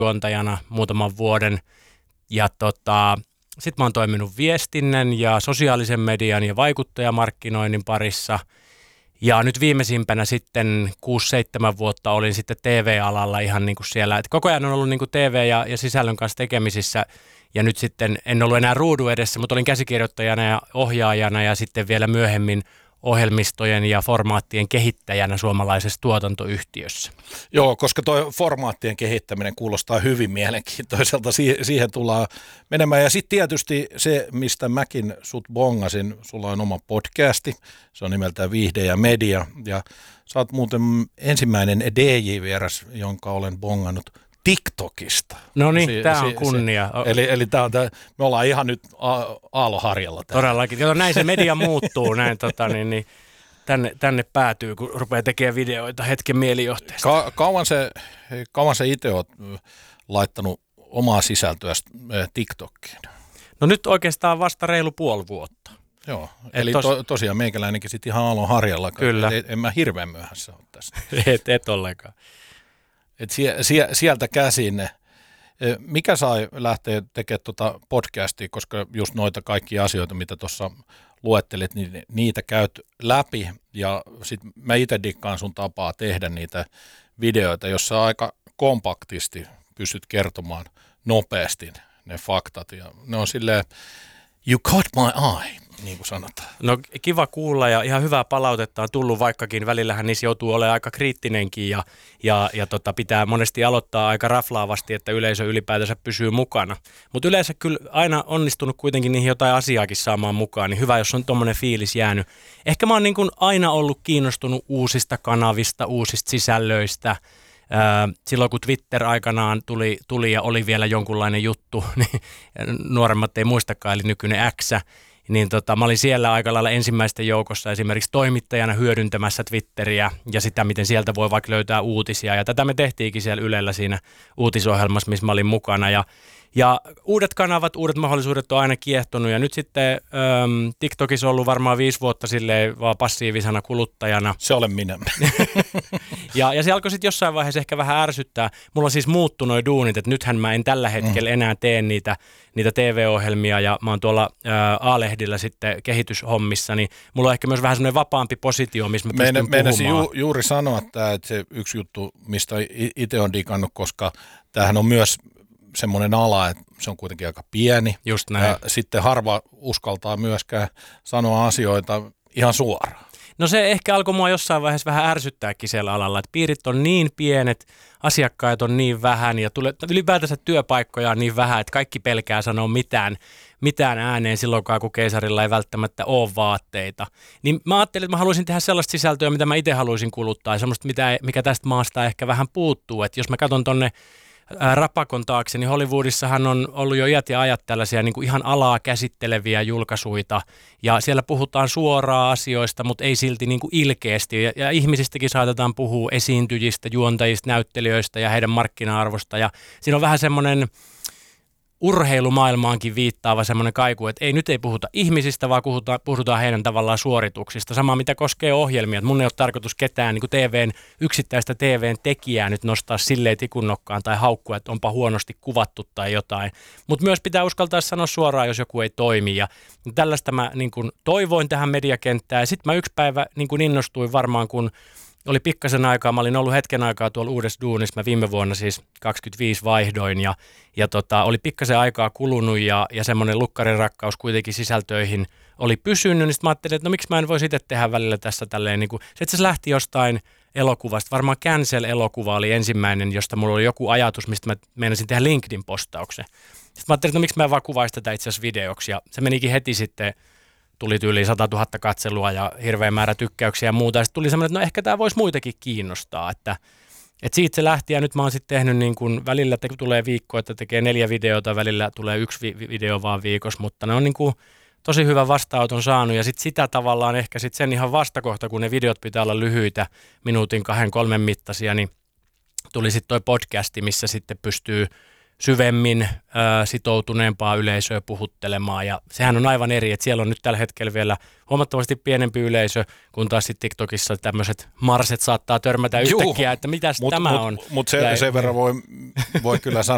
juontajana muutaman vuoden ja sitten mä oon toiminut viestinnän ja sosiaalisen median ja vaikuttajamarkkinoinnin parissa. Ja nyt viimeisimpänä sitten 6-7 vuotta olin sitten TV-alalla ihan niin kuin siellä. Et koko ajan on ollut niin kuin TV ja sisällön kanssa tekemisissä. Ja nyt sitten en ollut enää ruudun edessä, mutta olin käsikirjoittajana ja ohjaajana ja sitten vielä myöhemmin ohjelmistojen ja formaattien kehittäjänä suomalaisessa tuotantoyhtiössä. Joo, koska tuo formaattien kehittäminen kuulostaa hyvin mielenkiintoiselta. Siihen tullaan menemään. Ja sitten tietysti se, mistä mäkin sut bongasin, sulla on oma podcasti. Se on nimeltään Viihde ja Media. Ja sä oot muuten ensimmäinen DJ-vieras, jonka olen bongannut TikTokista. No niin, tämä on kunnia. Eli me ollaan ihan nyt aaloharjalla. Todellakin. Kato, näin se media muuttuu, näin niin tänne päätyy, kun rupeaa tekemään videoita hetken mielijohteesta. Kauan sä itse oot laittanut omaa sisältöä TikTokiin? No nyt oikeastaan vasta reilu puoli vuotta. Joo, eli tosiaan meikäläinenkin sitten ihan aaloharjalla. Kyllä. En mä hirveän myöhässä ole tästä. Et ollenkaan. Et sieltä käsin. Mikä sai lähteä tekemään tuota podcastia, koska just noita kaikkia asioita, mitä tuossa luettelit, niin niitä käyt läpi. Ja sitten mä itse dikkaan sun tapaa tehdä niitä videoita, jossa aika kompaktisti pystyt kertomaan nopeasti ne faktat. Ja ne on silleen, you caught my eye, niin kuin sanotaan. No kiva kuulla ja ihan hyvää palautetta on tullut, vaikkakin välillähän niissä joutuu olemaan aika kriittinenkin ja pitää monesti aloittaa aika raflaavasti, että yleisö ylipäätänsä pysyy mukana. Mutta yleensä kyllä aina onnistunut kuitenkin niihin jotain asiaakin saamaan mukaan, niin hyvä, jos on tommoinen fiilis jäänyt. Ehkä mä oon niin kuin aina ollut kiinnostunut uusista kanavista, uusista sisällöistä. Silloin kun Twitter aikanaan tuli ja oli vielä jonkunlainen juttu, niin nuoremmat ei muistakaan, eli nykyinen X, niin mä olin siellä aika lailla ensimmäisten joukossa esimerkiksi toimittajana hyödyntämässä Twitteriä ja sitä, miten sieltä voi vaikka löytää uutisia. Ja tätä me tehtiinkin siellä Ylellä siinä uutisohjelmassa, missä mä olin mukana. Ja uudet kanavat, uudet mahdollisuudet on aina kiehtonut ja nyt sitten TikTokissa on ollut varmaan 5 vuotta silleen vaan passiivisena kuluttajana. Se olen minä. ja se alkoi sitten jossain vaiheessa ehkä vähän ärsyttää. Mulla on siis muuttu noi duunit, että nythän mä en tällä hetkellä enää tee niitä TV-ohjelmia ja mä oon tuolla A-lehdillä sitten kehityshommissa, niin mulla on ehkä myös vähän semmoinen vapaampi positio, missä mä pystyn puhumaan. Meinasin juuri sanoa, että se yksi juttu, mistä itse on digannut, koska tämähän on myös semmoinen ala, että se on kuitenkin aika pieni. Just näin. Ja sitten harva uskaltaa myöskään sanoa asioita ihan suoraan. No se ehkä alkoi mua jossain vaiheessa vähän ärsyttääkin siellä alalla, että piirit on niin pienet, asiakkaat on niin vähän ja ylipäätänsä työpaikkoja on niin vähän, että kaikki pelkää sanoa mitään ääneen silloinkaan, kun keisarilla ei välttämättä ole vaatteita. Niin mä ajattelin, että mä haluaisin tehdä sellaista sisältöä, mitä mä itse haluaisin kuluttaa ja semmoista, mikä tästä maasta ehkä vähän puuttuu. Että jos mä katson tonne rapakon taakse, niin Hollywoodissahan on ollut jo iät ja ajat tällaisia niin kuin ihan alaa käsitteleviä julkaisuita, ja siellä puhutaan suoraan asioista, mutta ei silti niin kuin ilkeästi, ja ihmisistäkin saatetaan puhua esiintyjistä, juontajista, näyttelijöistä ja heidän markkina-arvosta, ja siinä on vähän semmoinen urheilumaailmaankin viittaava semmoinen kaiku, että nyt ei puhuta ihmisistä, vaan puhutaan heidän tavallaan suorituksista. Sama mitä koskee ohjelmia. Että mun ei ole tarkoitus ketään niin kuin yksittäistä TVn tekijää nyt nostaa silleen tikunnokkaan tai haukkua, että onpa huonosti kuvattu tai jotain. Mutta myös pitää uskaltaa sanoa suoraan, jos joku ei toimi. Ja tällaista mä niin kuin toivoin tähän mediakenttään. Ja sitten mä yksi päivä niin kuin innostuin varmaan, kun oli pikkasen aikaa, mä olin ollut hetken aikaa tuolla uudessa duunissa, mä viime vuonna siis 25 vaihdoin ja oli pikkasen aikaa kulunut ja semmoinen lukkarin rakkaus kuitenkin sisältöihin oli pysynyt, niin sitten mä ajattelin, että no miksi mä en voisi itse tehdä välillä tässä tälleen, niin kuin, se lähti jostain elokuvasta, varmaan Cancel-elokuva oli ensimmäinen, josta mulla oli joku ajatus, mistä mä meinasin tehdä LinkedIn-postauksen. Sitten mä ajattelin, että no miksi mä en vaan kuvaisi tätä itse asiassa videoksi ja se menikin heti sitten. Tuli yli 100 000 katselua ja hirveä määrä tykkäyksiä ja muuta. Ja sitten tuli semmoinen, että no ehkä tämä voisi muitakin kiinnostaa. Että siitä se lähti ja nyt mä oon sitten tehnyt niin kuin välillä tulee viikko, että tekee 4 videota, välillä tulee 1 video vaan viikossa. Mutta ne on niin kuin tosi hyvä vastaanoton saanut ja sitten sitä tavallaan ehkä sitten sen ihan vastakohta, kun ne videot pitää olla lyhyitä, minuutin 2-3 mittaisia, niin tuli sitten toi podcasti, missä sitten pystyy syvemmin sitoutuneempaa yleisöä puhuttelemaan ja sehän on aivan eri, että siellä on nyt tällä hetkellä vielä huomattavasti pienempi yleisö, kun taas sitten TikTokissa tämmöiset marset saattaa törmätä yhtäkkiä, että mitäs tämä on. Mutta sen verran voi kyllä